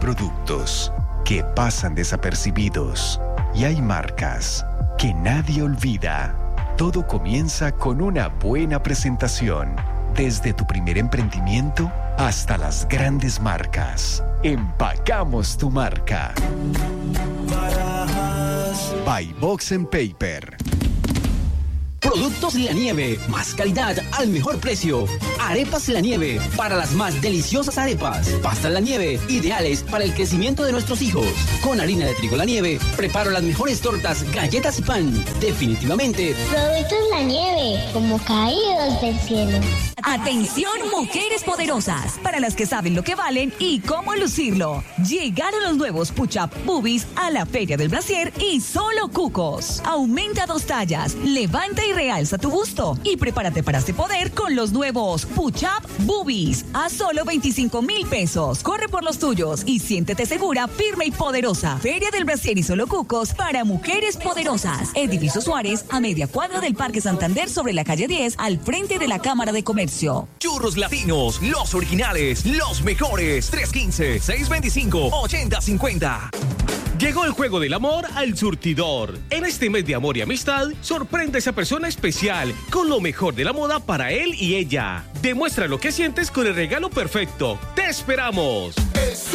productos que pasan desapercibidos y hay marcas que nadie olvida. Todo comienza con una buena presentación. Desde tu primer emprendimiento hasta las grandes marcas. Empacamos tu marca. By Box and Paper. Productos La Nieve, más calidad al mejor precio. Arepas La Nieve, para las más deliciosas arepas. Pastas La Nieve, ideales para el crecimiento de nuestros hijos. Con harina de trigo La Nieve, preparo las mejores tortas, galletas y pan. Definitivamente. Productos La Nieve, como caídos del cielo. Atención, mujeres poderosas, para las que saben lo que valen y cómo lucirlo. Llegaron los nuevos Push-Up Boobies a la Feria del Brasier y solo cucos. Aumenta 2 tallas, levanta y realza tu busto y prepárate para este poder con los nuevos Push-Up Boobies a solo 25,000 pesos. Corre por los tuyos y siéntete segura, firme y poderosa. Feria del Brasier y solo cucos para mujeres poderosas. Edificio Suárez, a media cuadra del Parque Santander, sobre la calle 10, al frente de la Cámara de Comercio. Churros Latinos, los originales, los mejores. 315-625-8050. Llegó el juego del amor al Surtidor. En este mes de amor y amistad, sorprende a esa persona especial con lo mejor de la moda para él y ella. Demuestra lo que sientes con el regalo perfecto. ¡Te esperamos!